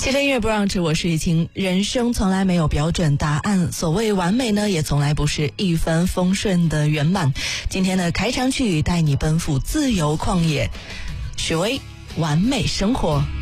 汽车音乐不让吃，我是雨晴。人生从来没有标准答案，所谓完美呢，也从来不是一帆风顺的圆满。今天的开场曲带你奔赴自由旷野，许巍完美生活。